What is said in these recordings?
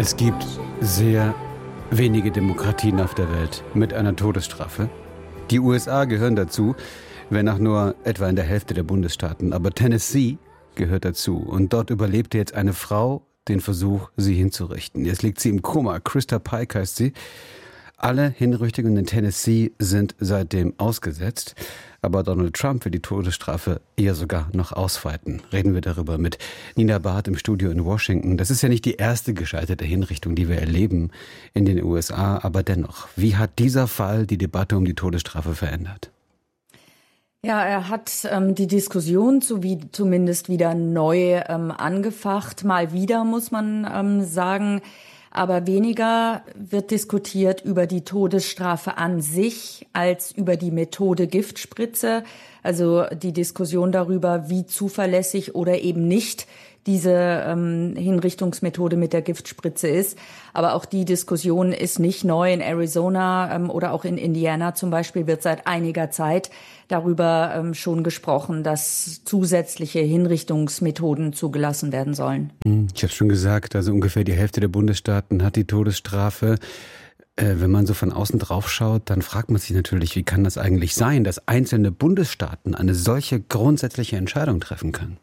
Es gibt sehr wenige Demokratien auf der Welt mit einer Todesstrafe. Die USA gehören dazu, wenn auch nur etwa in der Hälfte der Bundesstaaten. Aber Tennessee gehört dazu. Und dort überlebte jetzt eine Frau den Versuch, sie hinzurichten. Jetzt liegt sie im Koma. Krista Pike heißt sie. Alle Hinrichtungen in Tennessee sind seitdem ausgesetzt. Aber Donald Trump will die Todesstrafe eher sogar noch ausweiten. Reden wir darüber mit Nina Barth im Studio in Washington. Das ist ja nicht die erste gescheiterte Hinrichtung, die wir erleben in den USA. Aber dennoch, wie hat dieser Fall die Debatte um die Todesstrafe verändert? Ja, er hat die Diskussion zumindest wieder neu angefacht. Mal wieder, muss man sagen. Aber weniger wird diskutiert über die Todesstrafe an sich als über die Methode Giftspritze. Also die Diskussion darüber, wie zuverlässig oder eben nicht diese Hinrichtungsmethode mit der Giftspritze ist. Aber auch die Diskussion ist nicht neu. In Arizona oder auch in Indiana zum Beispiel wird seit einiger Zeit darüber schon gesprochen, dass zusätzliche Hinrichtungsmethoden zugelassen werden sollen. Ich habe schon gesagt, also ungefähr die Hälfte der Bundesstaaten hat die Todesstrafe. Wenn man so von außen drauf schaut, dann fragt man sich natürlich, wie kann das eigentlich sein, dass einzelne Bundesstaaten eine solche grundsätzliche Entscheidung treffen können?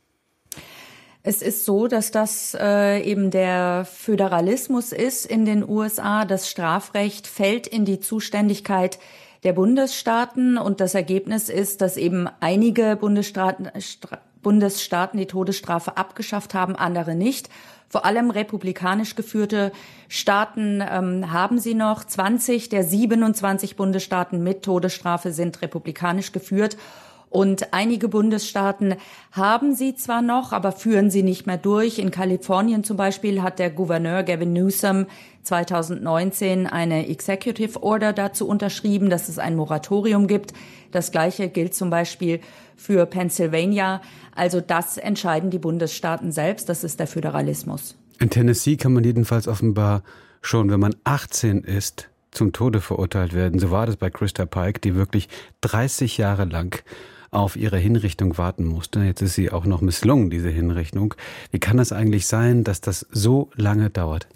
Es ist so, dass das eben der Föderalismus ist in den USA. Das Strafrecht fällt in die Zuständigkeit der Bundesstaaten und das Ergebnis ist, dass eben einige Bundesstaaten die Todesstrafe abgeschafft haben, andere nicht. Vor allem republikanisch geführte Staaten haben sie noch. 20 der 27 Bundesstaaten mit Todesstrafe sind republikanisch geführt. Und einige Bundesstaaten haben sie zwar noch, aber führen sie nicht mehr durch. In Kalifornien zum Beispiel hat der Gouverneur Gavin Newsom 2019 eine Executive Order dazu unterschrieben, dass es ein Moratorium gibt. Das Gleiche gilt zum Beispiel für Pennsylvania. Also das entscheiden die Bundesstaaten selbst. Das ist der Föderalismus. In Tennessee kann man jedenfalls offenbar schon, wenn man 18 ist, zum Tode verurteilt werden. So war das bei Krista Pike, die wirklich 30 Jahre lang auf ihre Hinrichtung warten musste. Jetzt ist sie auch noch misslungen, diese Hinrichtung. Wie kann es eigentlich sein, dass das so lange dauert?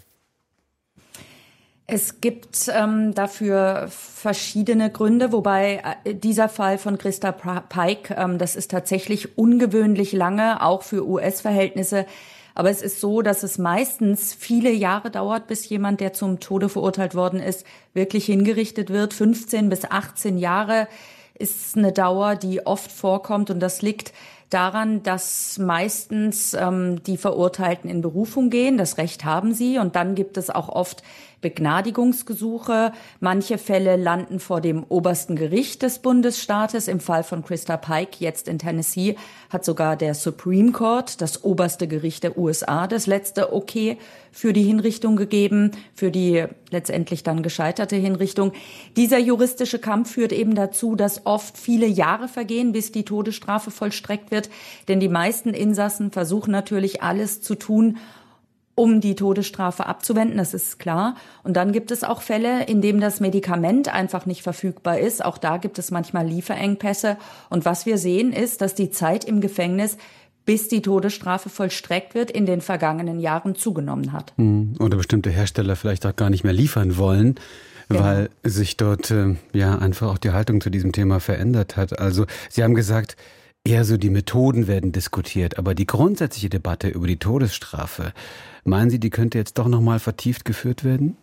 Es gibt dafür verschiedene Gründe, wobei dieser Fall von Krista Pike, das ist tatsächlich ungewöhnlich lange, auch für US-Verhältnisse. Aber es ist so, dass es meistens viele Jahre dauert, bis jemand, der zum Tode verurteilt worden ist, wirklich hingerichtet wird. 15 bis 18 Jahre ist eine Dauer, die oft vorkommt. Und das liegt daran, dass meistens die Verurteilten in Berufung gehen. Das Recht haben sie. Und dann gibt es auch oft Begnadigungsgesuche. Manche Fälle landen vor dem obersten Gericht des Bundesstaates. Im Fall von Krista Pike, jetzt in Tennessee, hat sogar der Supreme Court, das oberste Gericht der USA, das letzte Okay für die Hinrichtung gegeben, für die letztendlich dann gescheiterte Hinrichtung. Dieser juristische Kampf führt eben dazu, dass oft viele Jahre vergehen, bis die Todesstrafe vollstreckt wird. Denn die meisten Insassen versuchen natürlich alles zu tun, um die Todesstrafe abzuwenden, das ist klar. Und dann gibt es auch Fälle, in denen das Medikament einfach nicht verfügbar ist. Auch da gibt es manchmal Lieferengpässe. Und was wir sehen, ist, dass die Zeit im Gefängnis, bis die Todesstrafe vollstreckt wird, in den vergangenen Jahren zugenommen hat. Oder bestimmte Hersteller vielleicht auch gar nicht mehr liefern wollen, weil sich dort einfach auch die Haltung zu diesem Thema verändert hat. Also Sie haben gesagt, eher so die Methoden werden diskutiert, aber die grundsätzliche Debatte über die Todesstrafe, meinen Sie, die könnte jetzt doch nochmal vertieft geführt werden?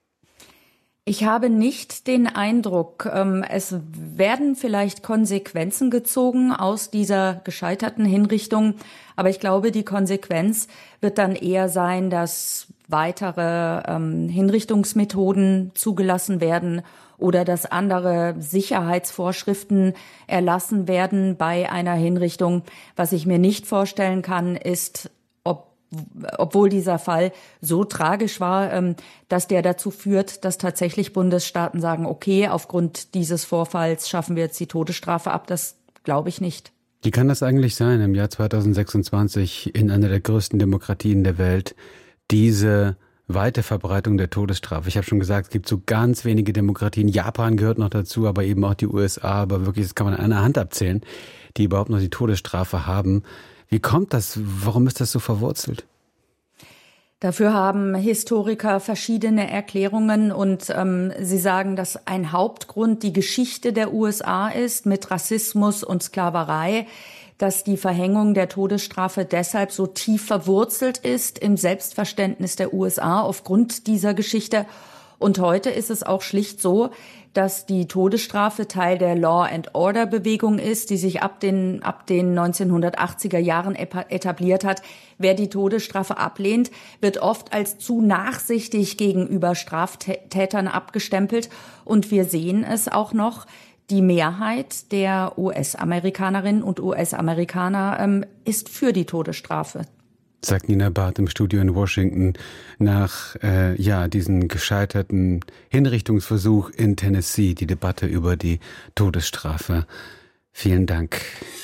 Ich habe nicht den Eindruck, es werden vielleicht Konsequenzen gezogen aus dieser gescheiterten Hinrichtung, aber ich glaube, die Konsequenz wird dann eher sein, dass weitere Hinrichtungsmethoden zugelassen werden oder dass andere Sicherheitsvorschriften erlassen werden bei einer Hinrichtung. Was ich mir nicht vorstellen kann, ist, obwohl dieser Fall so tragisch war, dass der dazu führt, dass tatsächlich Bundesstaaten sagen, okay, aufgrund dieses Vorfalls schaffen wir jetzt die Todesstrafe ab. Das glaube ich nicht. Wie kann das eigentlich sein, im Jahr 2026 in einer der größten Demokratien der Welt, diese weite Verbreitung der Todesstrafe? Ich habe schon gesagt, es gibt so ganz wenige Demokratien. Japan gehört noch dazu, aber eben auch die USA. Aber wirklich, das kann man an einer Hand abzählen, die überhaupt noch die Todesstrafe haben. Wie kommt das? Warum ist das so verwurzelt? Dafür haben Historiker verschiedene Erklärungen und sie sagen, dass ein Hauptgrund die Geschichte der USA ist mit Rassismus und Sklaverei, dass die Verhängung der Todesstrafe deshalb so tief verwurzelt ist im Selbstverständnis der USA aufgrund dieser Geschichte. Und heute ist es auch schlicht so, dass die Todesstrafe Teil der Law-and-Order-Bewegung ist, die sich ab den 1980er Jahren etabliert hat. Wer die Todesstrafe ablehnt, wird oft als zu nachsichtig gegenüber Straftätern abgestempelt. Und wir sehen es auch noch, die Mehrheit der US-Amerikanerinnen und US-Amerikaner ist für die Todesstrafe. Sagt Nina Barth im Studio in Washington nach diesen gescheiterten Hinrichtungsversuch in Tennessee, die Debatte über die Todesstrafe. Vielen Dank.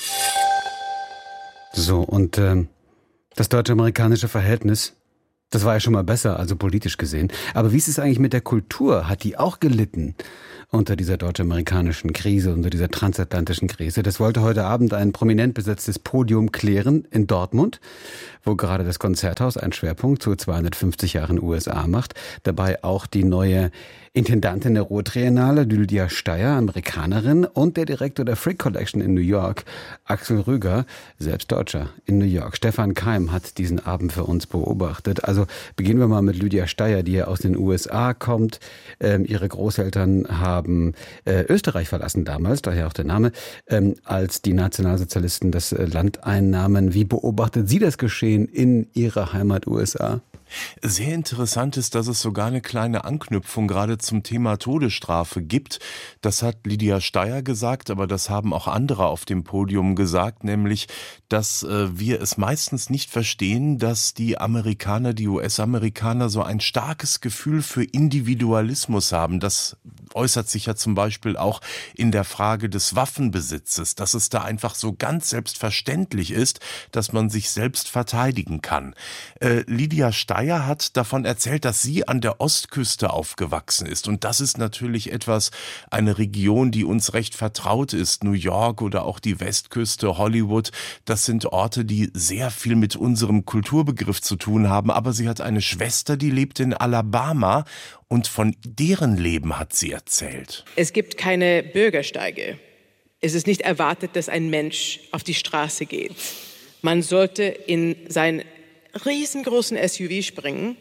So, und das deutsch-amerikanische Verhältnis, das war ja schon mal besser, also politisch gesehen. Aber wie ist es eigentlich mit der Kultur? Hat die auch gelitten unter dieser deutsch-amerikanischen Krise, unter dieser transatlantischen Krise? Das wollte heute Abend ein prominent besetztes Podium klären in Dortmund, wo gerade das Konzerthaus einen Schwerpunkt zu 250 Jahren USA macht. Dabei auch die neue Intendantin der Ruhr-Triennale, Lydia Steyer, Amerikanerin, und der Direktor der Frick Collection in New York, Axel Rüger, selbst Deutscher in New York. Stefan Keim hat diesen Abend für uns beobachtet. Also beginnen wir mal mit Lydia Steyer, die ja aus den USA kommt. Ihre Großeltern haben Österreich verlassen damals, daher auch der Name, als die Nationalsozialisten das Land einnahmen. Wie beobachtet sie das Geschehen in ihrer Heimat USA? Sehr interessant ist, dass es sogar eine kleine Anknüpfung gerade zum Thema Todesstrafe gibt. Das hat Lydia Steyer gesagt, aber das haben auch andere auf dem Podium gesagt, nämlich, dass wir es meistens nicht verstehen, dass die Amerikaner, die US-Amerikaner so ein starkes Gefühl für Individualismus haben. Das äußert sich ja zum Beispiel auch in der Frage des Waffenbesitzes, dass es da einfach so ganz selbstverständlich ist, dass man sich selbst verteidigen kann. Lydia Steyer hat davon erzählt, dass sie an der Ostküste aufgewachsen ist. Und das ist natürlich eine Region, die uns recht vertraut ist. New York oder auch die Westküste, Hollywood, das sind Orte, die sehr viel mit unserem Kulturbegriff zu tun haben. Aber sie hat eine Schwester, die lebt in Alabama, und von deren Leben hat sie erzählt. Es gibt keine Bürgersteige. Es ist nicht erwartet, dass ein Mensch auf die Straße geht. Man sollte in sein riesengroßen SUV springen,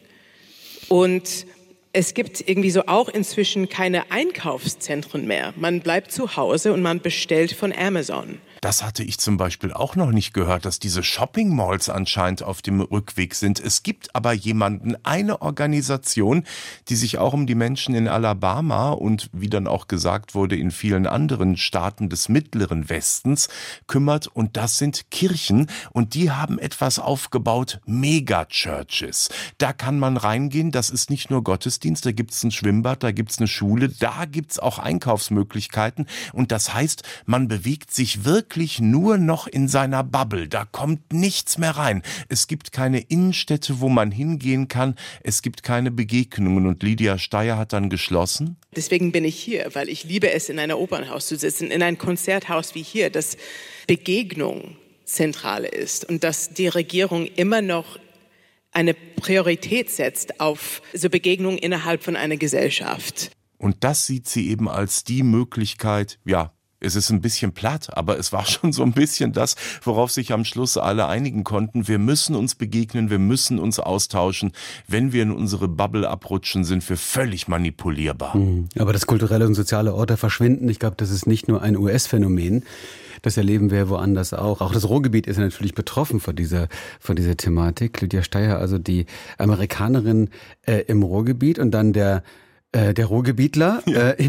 und es gibt irgendwie so auch inzwischen keine Einkaufszentren mehr. Man bleibt zu Hause und man bestellt von Amazon. Das hatte ich zum Beispiel auch noch nicht gehört, dass diese Shopping-Malls anscheinend auf dem Rückweg sind. Es gibt aber eine Organisation, die sich auch um die Menschen in Alabama und, wie dann auch gesagt wurde, in vielen anderen Staaten des Mittleren Westens kümmert. Und das sind Kirchen, und die haben etwas aufgebaut, Mega-Churches. Da kann man reingehen, das ist nicht nur Gottesdienst, da gibt's ein Schwimmbad, da gibt's eine Schule, da gibt's auch Einkaufsmöglichkeiten. Und das heißt, man bewegt sich wirklich nur noch in seiner Bubble. Da kommt nichts mehr rein. Es gibt keine Innenstädte, wo man hingehen kann. Es gibt keine Begegnungen. Und Lydia Steyer hat dann geschlossen: Deswegen bin ich hier, weil ich liebe es, in einem Opernhaus zu sitzen, in einem Konzerthaus wie hier, dass Begegnung zentral ist und dass die Regierung immer noch eine Priorität setzt auf so Begegnungen innerhalb von einer Gesellschaft. Und das sieht sie eben als die Möglichkeit, es ist ein bisschen platt, aber es war schon so ein bisschen das, worauf sich am Schluss alle einigen konnten. Wir müssen uns begegnen, wir müssen uns austauschen. Wenn wir in unsere Bubble abrutschen, sind wir völlig manipulierbar. Aber das kulturelle und soziale Orte verschwinden, ich glaube, das ist nicht nur ein US-Phänomen. Das erleben wir woanders auch. Auch das Ruhrgebiet ist natürlich betroffen von dieser Thematik. Lydia Steyer, also die Amerikanerin im Ruhrgebiet, und dann der Ruhrgebietler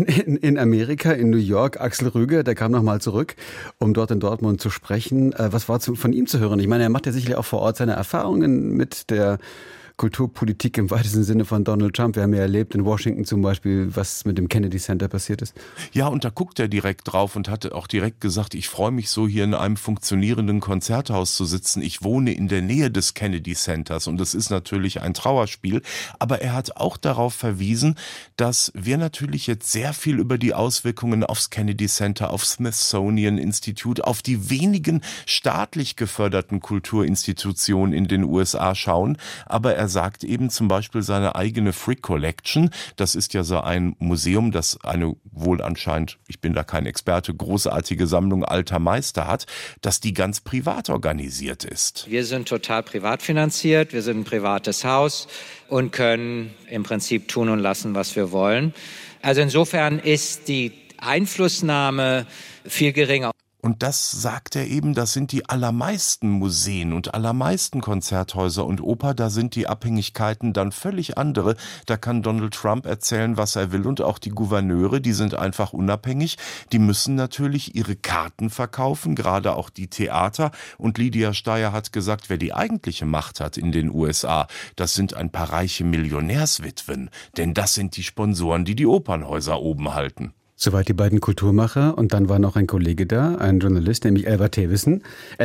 in Amerika, in New York, Axel Rüger, der kam nochmal zurück, um dort in Dortmund zu sprechen. Was war von ihm zu hören? Ich meine, er macht ja sicherlich auch vor Ort seine Erfahrungen mit der Kulturpolitik im weitesten Sinne von Donald Trump. Wir haben ja erlebt in Washington zum Beispiel, was mit dem Kennedy Center passiert ist. Ja, und da guckt er direkt drauf und hatte auch direkt gesagt, ich freue mich so, hier in einem funktionierenden Konzerthaus zu sitzen. Ich wohne in der Nähe des Kennedy Centers, und das ist natürlich ein Trauerspiel. Aber er hat auch darauf verwiesen, dass wir natürlich jetzt sehr viel über die Auswirkungen aufs Kennedy Center, aufs Smithsonian Institute, auf die wenigen staatlich geförderten Kulturinstitutionen in den USA schauen. Aber er er sagt eben zum Beispiel seine eigene Frick Collection, das ist ja so ein Museum, das eine wohl anscheinend, ich bin da kein Experte, großartige Sammlung alter Meister hat, dass die ganz privat organisiert ist. Wir sind total privat finanziert, wir sind ein privates Haus und können im Prinzip tun und lassen, was wir wollen. Also insofern ist die Einflussnahme viel geringer. Und das sagt er eben, das sind die allermeisten Museen und allermeisten Konzerthäuser und Oper, da sind die Abhängigkeiten dann völlig andere. Da kann Donald Trump erzählen, was er will und auch die Gouverneure, die sind einfach unabhängig. Die müssen natürlich ihre Karten verkaufen, gerade auch die Theater. Und Lydia Steyer hat gesagt, wer die eigentliche Macht hat in den USA, das sind ein paar reiche Millionärswitwen. Denn das sind die Sponsoren, die die Opernhäuser oben halten. Soweit die beiden Kulturmacher, und dann war noch ein Kollege da, ein Journalist, nämlich Elmar Thewissen,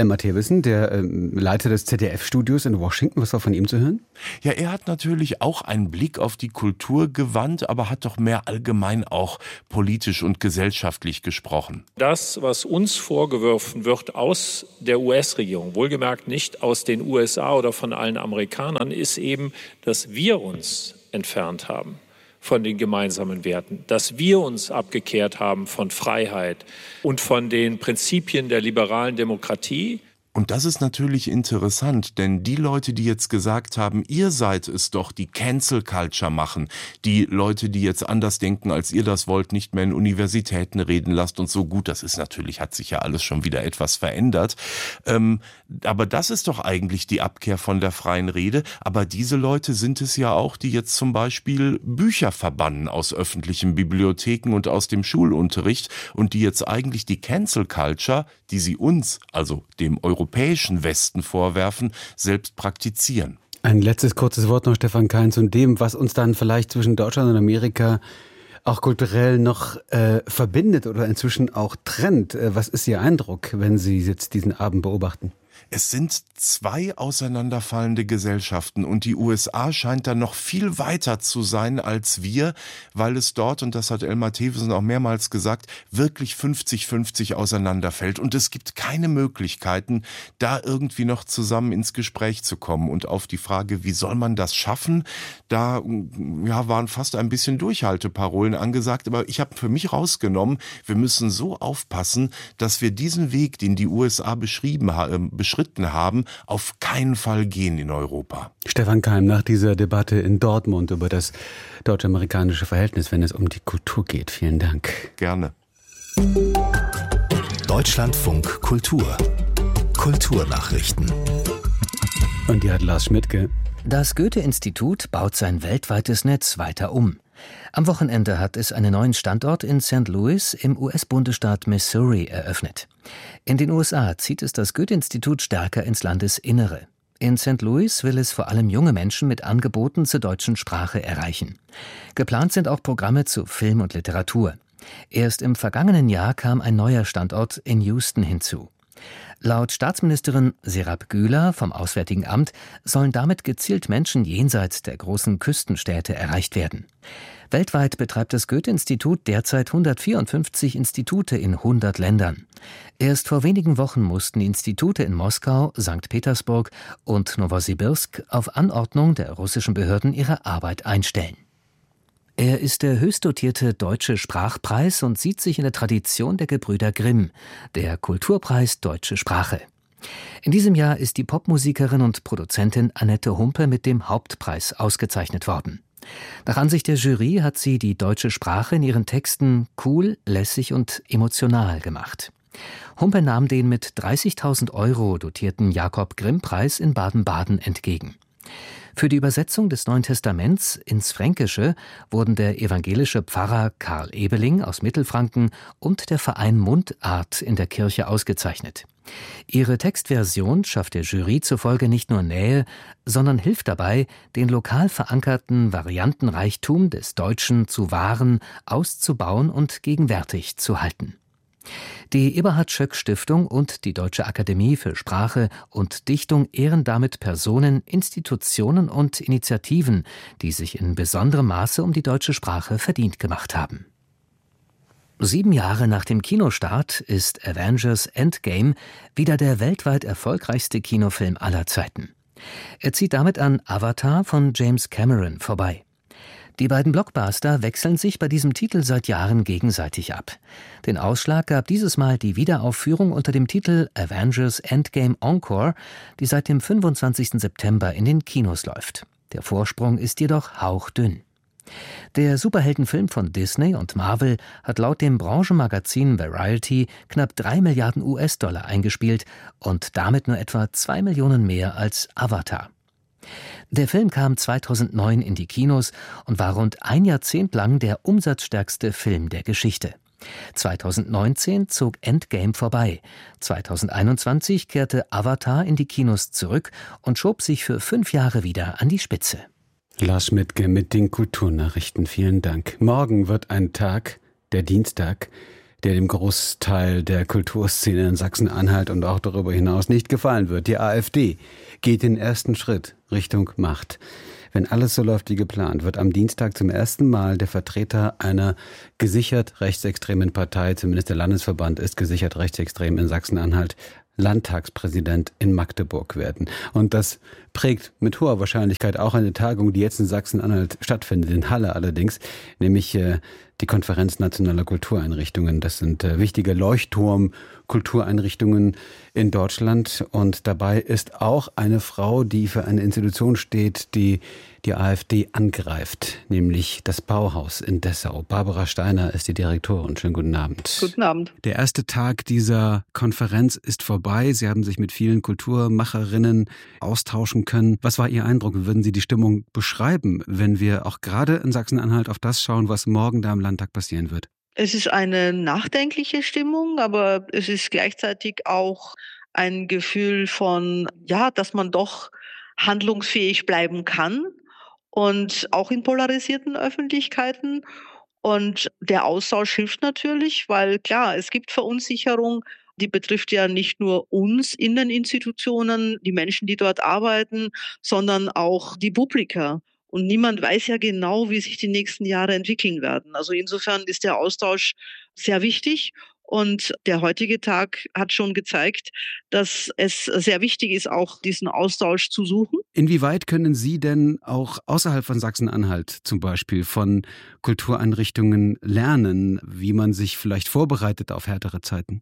der Leiter des ZDF-Studios in Washington. Was war von ihm zu hören? Ja, er hat natürlich auch einen Blick auf die Kultur gewandt, aber hat doch mehr allgemein auch politisch und gesellschaftlich gesprochen. Das, was uns vorgeworfen wird aus der US-Regierung, wohlgemerkt nicht aus den USA oder von allen Amerikanern, ist eben, dass wir uns entfernt haben von den gemeinsamen Werten, dass wir uns abgekehrt haben von Freiheit und von den Prinzipien der liberalen Demokratie. Und das ist natürlich interessant, denn die Leute, die jetzt gesagt haben, ihr seid es doch, die Cancel Culture machen, die Leute, die jetzt anders denken, als ihr das wollt, nicht mehr in Universitäten reden lasst und so, gut, das ist natürlich, hat sich ja alles schon wieder etwas verändert. Aber das ist doch eigentlich die Abkehr von der freien Rede. Aber diese Leute sind es ja auch, die jetzt zum Beispiel Bücher verbannen aus öffentlichen Bibliotheken und aus dem Schulunterricht und die jetzt eigentlich die Cancel Culture, die sie uns, also dem europäischen Westen vorwerfen, selbst praktizieren. Ein letztes kurzes Wort noch, Stefan Kein, zu dem, was uns dann vielleicht zwischen Deutschland und Amerika auch kulturell noch verbindet oder inzwischen auch trennt. Was ist Ihr Eindruck, wenn Sie jetzt diesen Abend beobachten? Es sind zwei auseinanderfallende Gesellschaften und die USA scheint da noch viel weiter zu sein als wir, weil es dort, und das hat Elmar Thewissen auch mehrmals gesagt, wirklich 50-50 auseinanderfällt. Und es gibt keine Möglichkeiten, da irgendwie noch zusammen ins Gespräch zu kommen. Und auf die Frage, wie soll man das schaffen, da waren fast ein bisschen Durchhalteparolen angesagt. Aber ich habe für mich rausgenommen, wir müssen so aufpassen, dass wir diesen Weg, den die USA beschritten haben, auf keinen Fall gehen in Europa. Stefan Keim, nach dieser Debatte in Dortmund über das deutsch-amerikanische Verhältnis, wenn es um die Kultur geht. Vielen Dank. Gerne. Deutschlandfunk Kultur. Kulturnachrichten. Und die hat Lars Schmidtke. Das Goethe-Institut baut sein weltweites Netz weiter um. Am Wochenende hat es einen neuen Standort in St. Louis im US-Bundesstaat Missouri eröffnet. In den USA zieht es das Goethe-Institut stärker ins Landesinnere. In St. Louis will es vor allem junge Menschen mit Angeboten zur deutschen Sprache erreichen. Geplant sind auch Programme zu Film und Literatur. Erst im vergangenen Jahr kam ein neuer Standort in Houston hinzu. Laut Staatsministerin Serap Güler vom Auswärtigen Amt sollen damit gezielt Menschen jenseits der großen Küstenstädte erreicht werden. Weltweit betreibt das Goethe-Institut derzeit 154 Institute in 100 Ländern. Erst vor wenigen Wochen mussten die Institute in Moskau, St. Petersburg und Nowosibirsk auf Anordnung der russischen Behörden ihre Arbeit einstellen. Er ist der höchst dotierte Deutsche Sprachpreis und sieht sich in der Tradition der Gebrüder Grimm, der Kulturpreis Deutsche Sprache. In diesem Jahr ist die Popmusikerin und Produzentin Annette Humpe mit dem Hauptpreis ausgezeichnet worden. Nach Ansicht der Jury hat sie die deutsche Sprache in ihren Texten cool, lässig und emotional gemacht. Humpe nahm den mit 30.000 € dotierten Jakob-Grimm-Preis in Baden-Baden entgegen. Für die Übersetzung des Neuen Testaments ins Fränkische wurden der evangelische Pfarrer Karl Ebeling aus Mittelfranken und der Verein Mundart in der Kirche ausgezeichnet. Ihre Textversion schafft der Jury zufolge nicht nur Nähe, sondern hilft dabei, den lokal verankerten Variantenreichtum des Deutschen zu wahren, auszubauen und gegenwärtig zu halten. Die Eberhard-Schöck-Stiftung und die Deutsche Akademie für Sprache und Dichtung ehren damit Personen, Institutionen und Initiativen, die sich in besonderem Maße um die deutsche Sprache verdient gemacht haben. 7 Jahre nach dem Kinostart ist Avengers Endgame wieder der weltweit erfolgreichste Kinofilm aller Zeiten. Er zieht damit an Avatar von James Cameron vorbei. Die beiden Blockbuster wechseln sich bei diesem Titel seit Jahren gegenseitig ab. Den Ausschlag gab dieses Mal die Wiederaufführung unter dem Titel Avengers Endgame Encore, die seit dem 25. September in den Kinos läuft. Der Vorsprung ist jedoch hauchdünn. Der Superheldenfilm von Disney und Marvel hat laut dem Branchenmagazin Variety knapp 3 Milliarden US-Dollar eingespielt und damit nur etwa 2 Millionen mehr als Avatar. Der Film kam 2009 in die Kinos und war rund ein Jahrzehnt lang der umsatzstärkste Film der Geschichte. 2019 zog Endgame vorbei. 2021 kehrte Avatar in die Kinos zurück und schob sich für 5 Jahre wieder an die Spitze. Lars Schmidtke mit den Kulturnachrichten. Vielen Dank. Morgen wird ein Tag, der Dienstag, der dem Großteil der Kulturszene in Sachsen-Anhalt und auch darüber hinaus nicht gefallen wird. Die AfD geht den ersten Schritt Richtung Macht. Wenn alles so läuft wie geplant, wird am Dienstag zum ersten Mal der Vertreter einer gesichert rechtsextremen Partei, zumindest der Landesverband ist gesichert rechtsextrem in Sachsen-Anhalt, Landtagspräsident in Magdeburg werden. Und das prägt mit hoher Wahrscheinlichkeit auch eine Tagung, die jetzt in Sachsen-Anhalt stattfindet, in Halle allerdings, nämlich die Konferenz nationaler Kultureinrichtungen. Das sind wichtige Leuchtturm-Kultureinrichtungen in Deutschland. Und dabei ist auch eine Frau, die für eine Institution steht, die die AfD angreift, nämlich das Bauhaus in Dessau. Barbara Steiner ist die Direktorin. Schönen guten Abend. Guten Abend. Der erste Tag dieser Konferenz ist vorbei. Sie haben sich mit vielen Kulturmacherinnen austauschen können. Was war Ihr Eindruck? Wie würden Sie die Stimmung beschreiben, wenn wir auch gerade in Sachsen-Anhalt auf das schauen, was morgen da im Landtag passieren wird? Es ist eine nachdenkliche Stimmung, aber es ist gleichzeitig auch ein Gefühl von, ja, dass man doch handlungsfähig bleiben kann und auch in polarisierten Öffentlichkeiten. Und der Austausch hilft natürlich, weil klar, es gibt Verunsicherung, die betrifft ja nicht nur uns in den Institutionen, die Menschen, die dort arbeiten, sondern auch die Publika. Und niemand weiß ja genau, wie sich die nächsten Jahre entwickeln werden. Also insofern ist der Austausch sehr wichtig. Und der heutige Tag hat schon gezeigt, dass es sehr wichtig ist, auch diesen Austausch zu suchen. Inwieweit können Sie denn auch außerhalb von Sachsen-Anhalt zum Beispiel von Kultureinrichtungen lernen, wie man sich vielleicht vorbereitet auf härtere Zeiten?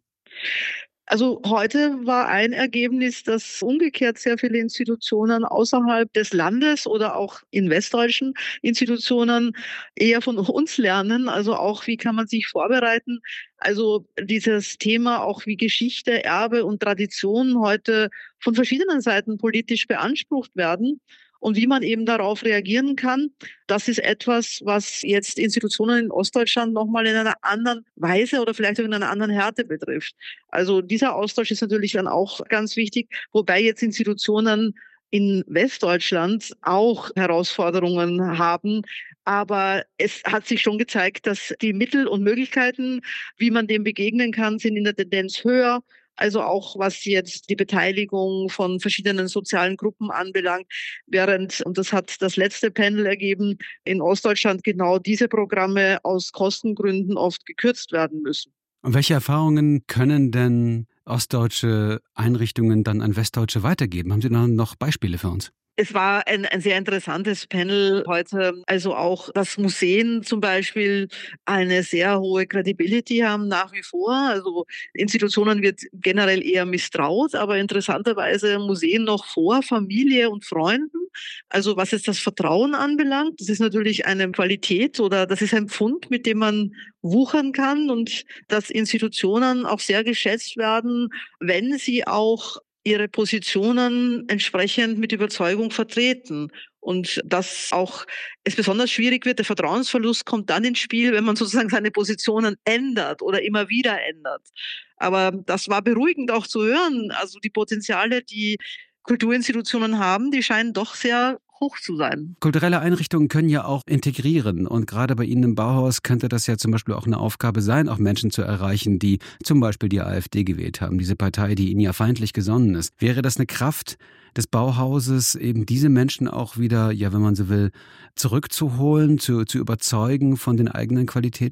Also heute war ein Ergebnis, dass umgekehrt sehr viele Institutionen außerhalb des Landes oder auch in westdeutschen Institutionen eher von uns lernen. Also auch, wie kann man sich vorbereiten? Also dieses Thema auch wie Geschichte, Erbe und Tradition heute von verschiedenen Seiten politisch beansprucht werden. Und wie man eben darauf reagieren kann, das ist etwas, was jetzt Institutionen in Ostdeutschland nochmal in einer anderen Weise oder vielleicht auch in einer anderen Härte betrifft. Also dieser Austausch ist natürlich dann auch ganz wichtig, wobei jetzt Institutionen in Westdeutschland auch Herausforderungen haben. Aber es hat sich schon gezeigt, dass die Mittel und Möglichkeiten, wie man dem begegnen kann, sind in der Tendenz höher. Also auch was jetzt die Beteiligung von verschiedenen sozialen Gruppen anbelangt, während, und das hat das letzte Panel ergeben, in Ostdeutschland genau diese Programme aus Kostengründen oft gekürzt werden müssen. Und welche Erfahrungen können denn ostdeutsche Einrichtungen dann an Westdeutsche weitergeben? Haben Sie noch Beispiele für uns? Es war ein sehr interessantes Panel heute. Also auch, dass Museen zum Beispiel eine sehr hohe Credibility haben nach wie vor. Also Institutionen wird generell eher misstraut, aber interessanterweise Museen noch vor Familie und Freunden. Also was jetzt das Vertrauen anbelangt, das ist natürlich eine Qualität oder das ist ein Pfund, mit dem man wuchern kann und dass Institutionen auch sehr geschätzt werden, wenn sie auch ihre Positionen entsprechend mit Überzeugung vertreten. Und dass auch es besonders schwierig wird, der Vertrauensverlust kommt dann ins Spiel, wenn man sozusagen seine Positionen ändert oder immer wieder ändert. Aber das war beruhigend auch zu hören. Also die Potenziale, die Kulturinstitutionen haben, die scheinen doch sehr hoch zu sein. Kulturelle Einrichtungen können ja auch integrieren und gerade bei Ihnen im Bauhaus könnte das ja zum Beispiel auch eine Aufgabe sein, auch Menschen zu erreichen, die zum Beispiel die AfD gewählt haben, diese Partei, die Ihnen ja feindlich gesonnen ist. Wäre das eine Kraft des Bauhauses, eben diese Menschen auch wieder, ja, wenn man so will, zurückzuholen, zu überzeugen von den eigenen Qualitäten?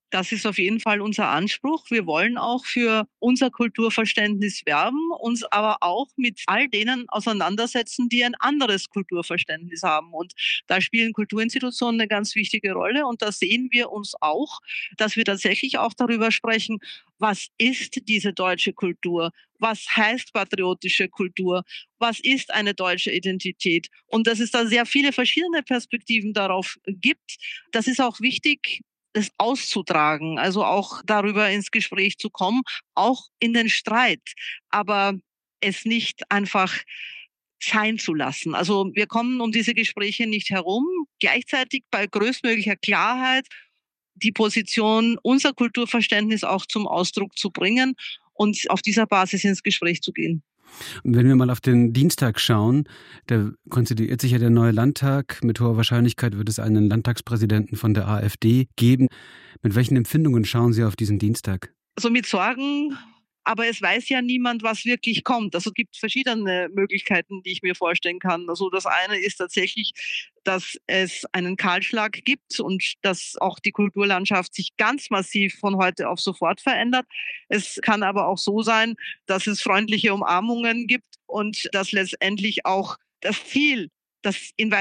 Das ist auf jeden Fall unser Anspruch. Wir wollen auch für unser Kulturverständnis werben, uns aber auch mit all denen auseinandersetzen, die ein anderes Kulturverständnis haben. Und da spielen Kulturinstitutionen eine ganz wichtige Rolle. Und da sehen wir uns auch, dass wir tatsächlich auch darüber sprechen, was ist diese deutsche Kultur? Was heißt patriotische Kultur? Was ist eine deutsche Identität? Und dass es da sehr viele verschiedene Perspektiven darauf gibt. Das ist auch wichtig, das auszutragen, also auch darüber ins Gespräch zu kommen, auch in den Streit, aber es nicht einfach sein zu lassen. Also wir kommen um diese Gespräche nicht herum, gleichzeitig bei größtmöglicher Klarheit die Position, unser Kulturverständnis auch zum Ausdruck zu bringen und auf dieser Basis ins Gespräch zu gehen. Und wenn wir mal auf den Dienstag schauen, da konstituiert sich ja der neue Landtag. Mit hoher Wahrscheinlichkeit wird es einen Landtagspräsidenten von der AfD geben. Mit welchen Empfindungen schauen Sie auf diesen Dienstag? Also mit Sorgen, aber es weiß ja niemand, was wirklich kommt. Also es gibt verschiedene Möglichkeiten, die ich mir vorstellen kann. Also das eine ist tatsächlich, dass es einen Kahlschlag gibt und dass auch die Kulturlandschaft sich ganz massiv von heute auf sofort verändert. Es kann aber auch so sein, dass es freundliche Umarmungen gibt und dass letztendlich auch das Ziel, das in